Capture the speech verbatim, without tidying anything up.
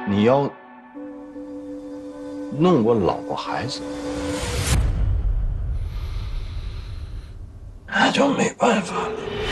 你要弄我老婆孩子，那就没办法了。